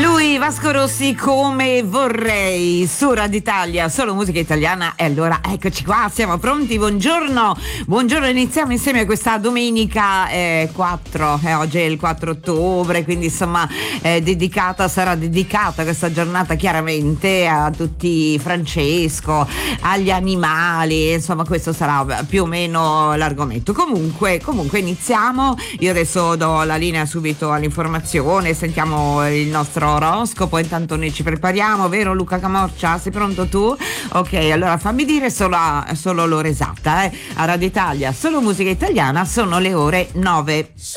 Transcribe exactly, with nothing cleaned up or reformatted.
Lui, Vasco Rossi, come vorrei, su Radio Italia, solo musica italiana. E allora eccoci qua, siamo pronti, buongiorno, buongiorno, iniziamo insieme questa domenica eh, quattro, eh, oggi è il quattro ottobre, quindi insomma eh, dedicata, sarà dedicata questa giornata chiaramente a tutti, Francesco, agli animali, insomma questo sarà più o meno l'argomento. Comunque, comunque iniziamo, io adesso do la linea subito all'informazione, sentiamo il nostro oroscopo, intanto noi ci prepariamo, vero Luca Camorcia? Sei pronto tu? Ok, allora fammi dire solo, solo l'ora esatta, eh. A Radio Italia, solo musica italiana, sono le ore nove.